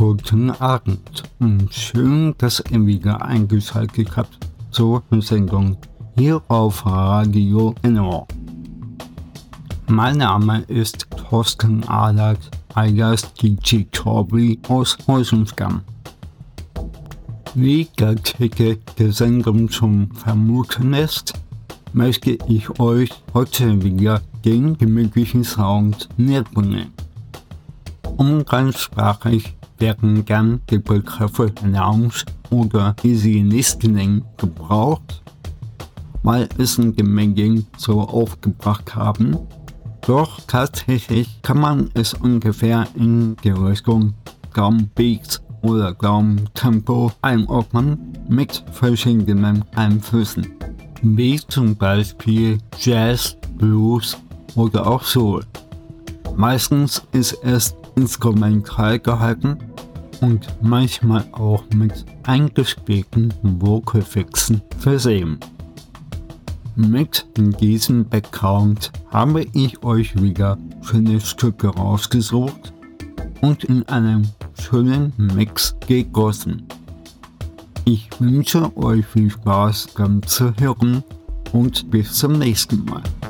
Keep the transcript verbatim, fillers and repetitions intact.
Guten Abend und schön, dass ihr wieder eingeschaltet habt zur Sendung hier auf Radio Inno. Mein Name ist Thorsten Ahlert, alias D J Torbi aus Heusenstamm. Wie der Titel der Sendung schon vermuten lässt, möchte ich euch heute wieder den gemütlichen Sound näherbringen. Umgangssprachlich werden gern die Begriffe Lounge oder Easy Listening gebraucht, weil es in den Medien so aufgebracht haben. Doch tatsächlich kann man es ungefähr in die Richtung Drum Beats oder Drum Tempo einordnen mit verschiedenen Einflüssen, wie zum Beispiel Jazz, Blues oder auch Soul. Meistens ist es instrumental gehalten und manchmal auch mit eingespielten Vocalfixen versehen. Mit diesem Background habe ich euch wieder schöne Stücke rausgesucht und in einem schönen Mix gegossen. Ich wünsche euch viel Spaß beim Zuhören und bis zum nächsten Mal.